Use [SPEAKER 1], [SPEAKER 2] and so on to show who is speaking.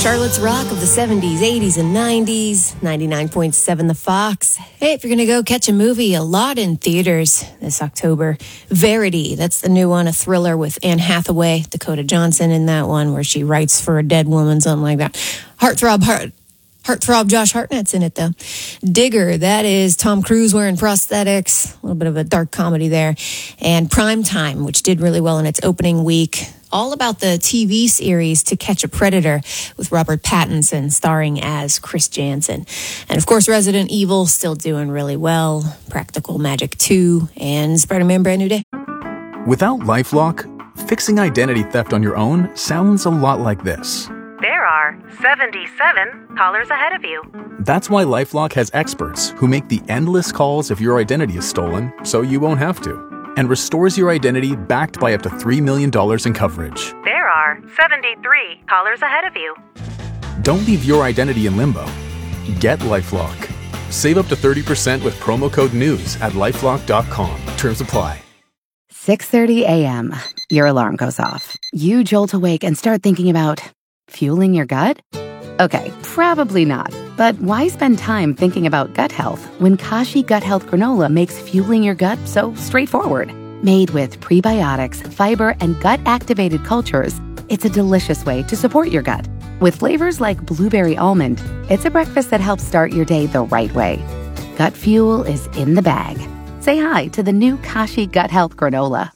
[SPEAKER 1] Charlotte's Rock of the 70s, 80s, and 90s, 99.7 The Fox. Hey, if you're going to go catch a movie, a lot in theaters this October. Verity, that's the new one, a thriller with Anne Hathaway, Dakota Johnson in that one, where she writes for a dead woman, something like that. Heartthrob Josh Hartnett's in it, though. Digger, that is Tom Cruise wearing prosthetics. A little bit of a dark comedy there. And Prime Time, which did really well in its opening week. All about the TV series To Catch a Predator with Robert Pattinson starring as Chris Jansen. And, of course, Resident Evil still doing really well. Practical Magic 2 and Spider-Man Brand New Day.
[SPEAKER 2] Without LifeLock, fixing identity theft on your own sounds a lot like this.
[SPEAKER 3] There are 77 callers ahead of you.
[SPEAKER 2] That's why LifeLock has experts who make the endless calls if your identity is stolen, so you won't have to, and restores your identity backed by up to $3 million in coverage.
[SPEAKER 3] There are 73 callers ahead of you.
[SPEAKER 2] Don't leave your identity in limbo. Get LifeLock. Save up to 30% with promo code NEWS at LifeLock.com. Terms apply.
[SPEAKER 4] 6:30 a.m. Your alarm goes off. You jolt awake and start thinking about fueling your gut? Okay, probably not. But why spend time thinking about gut health when Kashi Gut Health Granola makes fueling your gut so straightforward? Made with prebiotics, fiber, and gut-activated cultures, it's a delicious way to support your gut. With flavors like blueberry almond, it's a breakfast that helps start your day the right way. Gut fuel is in the bag. Say hi to the new Kashi Gut Health Granola.